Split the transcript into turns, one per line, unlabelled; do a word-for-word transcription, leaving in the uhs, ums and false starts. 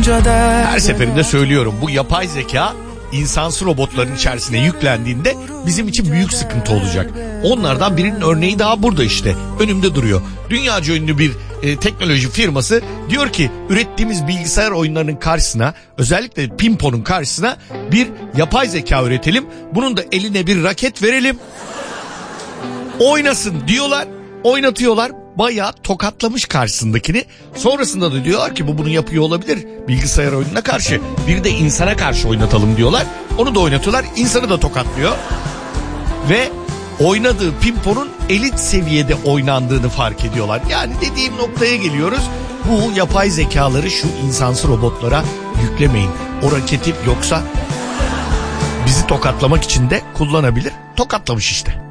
Her seferinde söylüyorum, bu yapay zeka insansı robotların içerisine yüklendiğinde bizim için büyük sıkıntı olacak. Onlardan birinin örneği daha burada işte. Önümde duruyor. Dünyaca ünlü bir e, teknoloji firması diyor ki ürettiğimiz bilgisayar oyunlarının karşısına, özellikle Pimpo'nun karşısına bir yapay zeka üretelim. Bunun da eline bir raket verelim. Oynasın diyorlar. Oynatıyorlar. Bayağı tokatlamış karşısındakini. Sonrasında da diyorlar ki bu bunu yapıyor olabilir bilgisayar oyununa karşı. Bir de insana karşı oynatalım diyorlar. Onu da oynatıyorlar. İnsanı da tokatlıyor. Ve oynadığı Pimpo'nun elit seviyede oynandığını fark ediyorlar. Yani dediğim noktaya geliyoruz. Bu yapay zekaları şu insansı robotlara yüklemeyin. O raketi yoksa bizi tokatlamak için de kullanabilir. Tokatlamış işte.